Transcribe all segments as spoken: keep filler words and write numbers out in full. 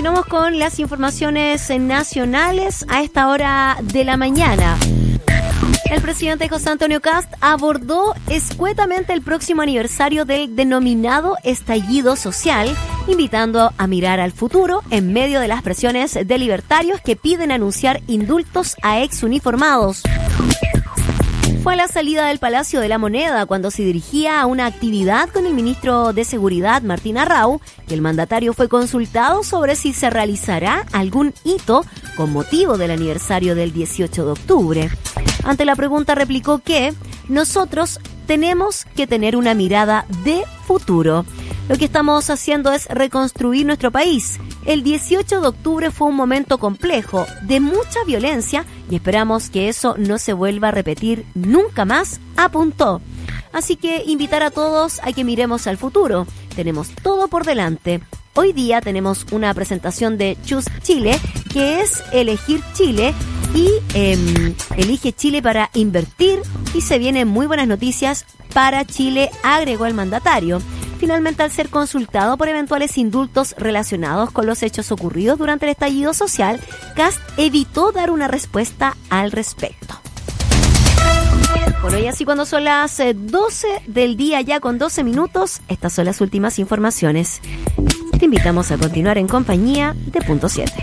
Continuamos con las informaciones nacionales a esta hora de la mañana. El presidente José Antonio Kast abordó escuetamente el próximo aniversario del denominado estallido social, invitando a mirar al futuro en medio de las presiones de libertarios que piden anunciar indultos a exuniformados. Fue a la salida del Palacio de la Moneda cuando se dirigía a una actividad con el ministro de Seguridad, Martín Arrau, que el mandatario fue consultado sobre si se realizará algún hito con motivo del aniversario del dieciocho de octubre. Ante la pregunta replicó que nosotros tenemos que tener una mirada de futuro. Lo que estamos haciendo es reconstruir nuestro país. El dieciocho de octubre fue un momento complejo, de mucha violencia, y esperamos que eso no se vuelva a repetir nunca más, apuntó. Así que invitar a todos a que miremos al futuro. Tenemos todo por delante. Hoy día tenemos una presentación de Choose Chile, que es elegir Chile, y eh, elige Chile para invertir, y se vienen muy buenas noticias para Chile, agregó el mandatario. Finalmente, al ser consultado por eventuales indultos relacionados con los hechos ocurridos durante el estallido social, Kast evitó dar una respuesta al respecto. Bueno, y así cuando son las doce del día ya con doce minutos, estas son las últimas informaciones. Te invitamos a continuar en compañía de Punto siete.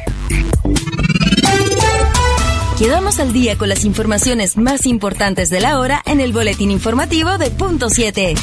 Quedamos al día con las informaciones más importantes de la hora en el boletín informativo de Punto siete.